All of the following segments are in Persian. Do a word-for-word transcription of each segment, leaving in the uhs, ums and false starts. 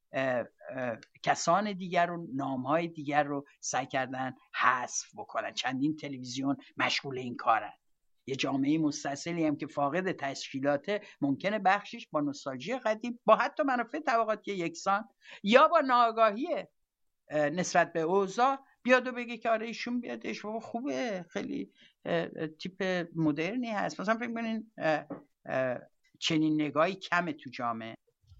کسان دیگر رو، نامهای دیگر رو سعی کردن حذف بکنن. چندین تلویزیون مشغول این کارن. یه جامعه مستاصلی هم که فاقد تشکیلاته ممکنه بخشش با نوستالژی قدیم، با حتی منافع طبقاتی یکسان یا با ناآگاهی نسبت به اوضاع بیاد و بگه که آره ایشون بیادش و خوبه، خیلی تیپ مدرنی هست. مثلا فکر کنین چنین نگاهی کمه تو جامعه.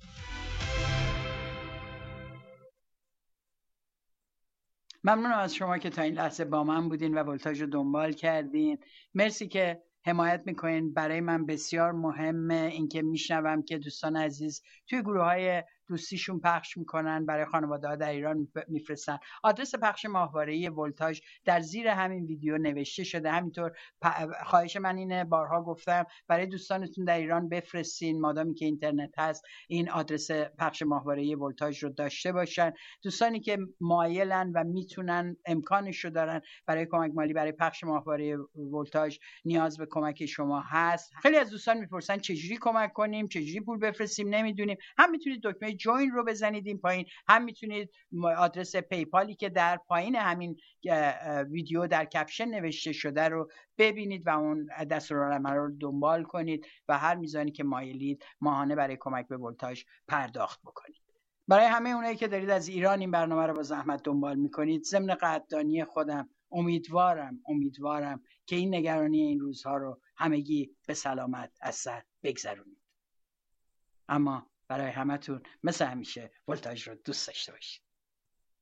ممنونم از شما که تا این لحظه با من بودین و ولتاژ رو دنبال کردین. مرسی که حمایت میکنین. برای من بسیار مهمه اینکه میشنوم که دوستان عزیز توی گروه های دوستیشون پخش میکنن، برای خانواده ها در ایران میفرستن. آدرس پخش ماهواره‌ای ولتاژ در زیر همین ویدیو نوشته شده. همینطور خواهش من اینه، بارها گفتم، برای دوستانتون در ایران بفرستین مادامی که اینترنت هست، این آدرس پخش ماهواره‌ای ولتاژ رو داشته باشن. دوستانی که مایلن و میتونن، امکانش رو دارن، برای کمک مالی برای پخش ماهواره ولتاژ نیاز به کمک شما هست. خیلی از دوستان میپرسن چجوری کمک کنیم، چجوری پول بفرستیم، نمیدونیم. هم میتونید دکمه جوین رو بزنید این پایین، هم میتونید آدرس پیپالی که در پایین همین ویدیو در کپشن نوشته شده رو ببینید و اون دستورالعمل رو دنبال کنید و هر میزانی که مایلید ماهانه برای کمک به ولتاژ پرداخت بکنید. برای همه اونایی که دارید از ایران این برنامه رو با زحمت دنبال میکنید، ضمن قدردانی خودم امیدوارم امیدوارم که این نگرانی این روزها رو همگی به سلامت از سر بگذرونید. اما برای همتون مثل همیشه ولتاژ رو دوست داشته باشید.